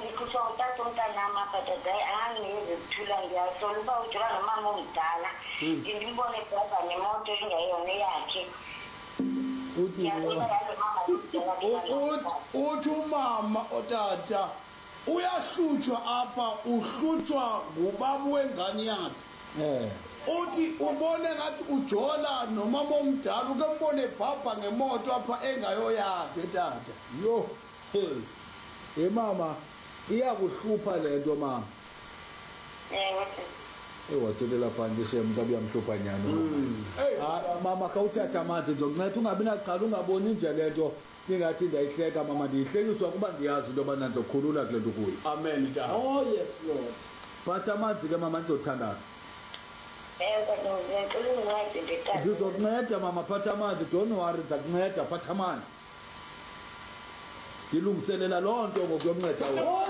ngikhutshwa utata umntanami apha dadayi angiyezithula ngiyasola uba ujula nomama omdala ndimbone ebhava nemoto ingayona eyakhe. Uthi umama otata uyahlutshwa apha, uhlutshwa ngubaba wengane yakhe. Uthi ubone ngathi ujola nomama omdala uke mbone bhabha ngemoto apha engayoyakhe tata. Yo, hey mama, iyakuhlupha lento mama. Watholela phansi semcabi yamhlupha nyana. Mama khawuthatha amanzi ndonceda ungabi naqala ungaboni nje lento ningathi ndayihleka mama, ndiyihlekiswa kuba ndiyazi into yobana ndizokhulula kule nto kuyo. Amen tata. Oh yes Lord. Phatha amanzi ke mama, ndizothandaza. Ndizokunceda mama, phatha amanzi, don't worry, ndizakunceda, phatha amanzi. Ndilungiselela loo nto ngokuyonceda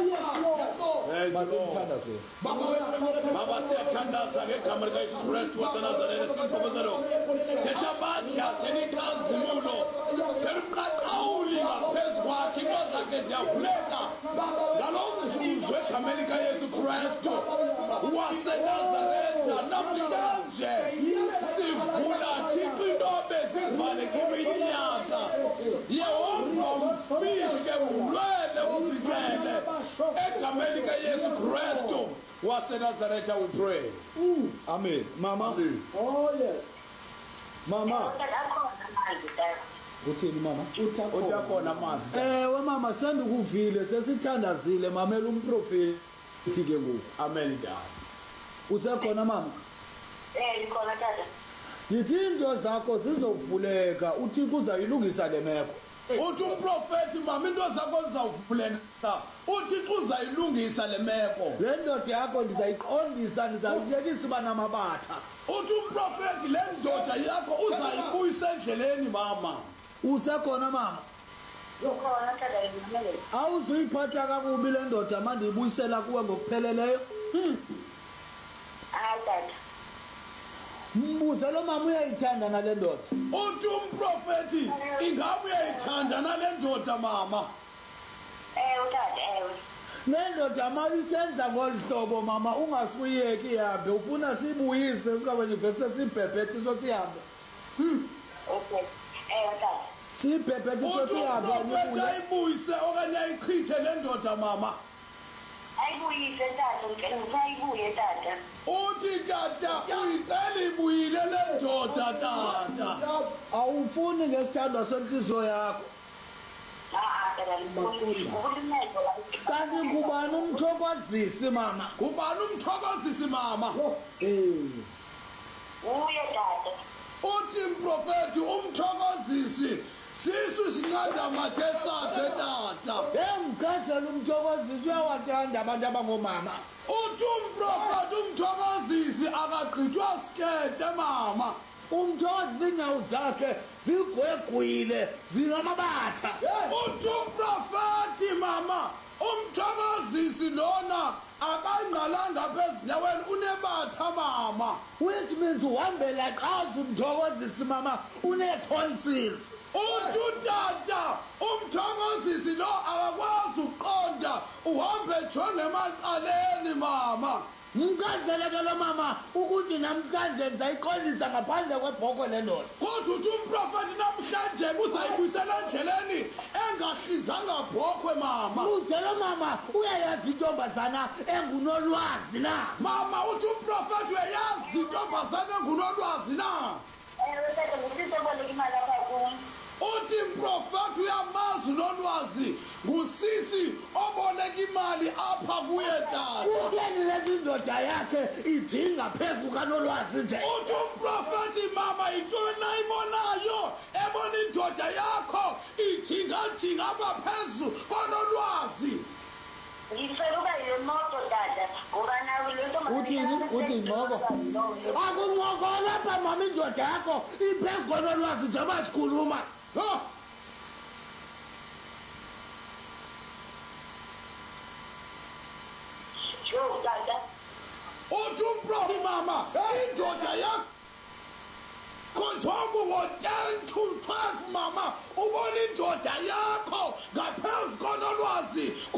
wena. Baba siyathandaza ngegama likaYesu Kristu waseNazaretha, sikhonkozelo. Thetha amandla, thetha inkazimulo, thetha ubuqaqawuli ngaphezu kwakhe, into zakhe ziyavuleka. Ngalo mzuzu egameni likaYesu Kristu waseNazaretha, namhlanje sivula Thixo into ebezivalekile iminyaka. Yehova mfihke ulwele uvikele egameni likaYesu Kristu waseNazaretha we pray. Amen. Mama. Oh yes. Mama. Uthini mama? Utakhona amazi. Ewe mama, sendikuvile, sesithandazile mamela umprofeti ke ngoku. Amen tata. Usekhona mama? Ngikhona tata. Yithi into zakho zizovuleka, uThixo uzayilungisa le meko. Uthi umprofeti mama into zakho zizavuleka, uThixo uzayilungisa le meko. Le ndoda yakho ndizayiqondisa, ndizayiyekisa uba namabatha. Uthi umprofeti le ndoda yakho uzayibuyisa endleleni mama. Usekhona mama? Ukhona tata ngimele. Awuzuyiphatha kakubi le ndoda mandiyibuyisela kuwe ngokupheleleyo. Hayi tata. Mbuze lo mama uyayithanda nale ndoda. Uthi umprofeti ingabe uyayithanda nale ndoda mama? Tata Le ndoda mayisenza ngolu hlobo mama, ungasuyeki ihambe, ufuna sibuyise sikabanyuvese sibhebhethiso sihambe. Okay. Tata. Sibhebhethiso sihambe. Uthi ayibuyise okanye ayichithe le ndoda mama? Ayibuyise tata, ngicela ayibuye tata. Uthi tata uyicela ibuyile le ndoda tata. Awufuni ngesithandwa senhliziyo yakho. Kanti ngubani umthokozisi mama? Ngubani umthokozisi mama? Uye tata. Uthi mprofeti umthokozisi sisu sinqanda mathe sakhe tata. Emkhazela umthokozisi uyawathanda abantu abangomama. Uthi umprofeti umthokozisi akagqithwa sikhethe mama. Umthokozisi inyawo zakhe zigwegwile zinamabatha. Uthi umprofeti mama umthokozisi lona akangqalanga phezinyaweni unebatha mama. Which means uhambela qazi umthokozisi mama une-tonsils. Uthi utata umthokozisi lo akakwazi uqonda, uhambe ejonge emacaleni mama. Mchazele ke lo mama ukuthi namhlanje ndizayiqondisa ngaphandle kwebhokwe le ndoda. Kodwa uthi umprofeti namhlanje uzayibuyisela endleleni engahlizanga bhokwe mama. Uzelo mama uyayazi intombazana engunolwazi na? Mama uthi umprofeti uyayazi intombazana engunolwazi na? Tata ngifisa uboleka imali apha kum. Uthi mprofeti uyamazi nolwazi ngusisi oboleka imali apha kuye tata. Utheni le ndoda yakhe ijinga phezu kanolwazi nje? Uthi umprofeti mama yintoni ayibonayo ebona indoda yakho ijinga apha phezu konolwazi? Ngicela uba yile moto tata ngoba nawe le nto uthi ngqoko akunqoko lapha mama indoda yakho iphezu konolwazi nje basikhuluma. tata. Uthi umprofeti mama indoda yakho konjongo ngo-10 to 12 mama ubona indoda yakho ngaphezu konolwazi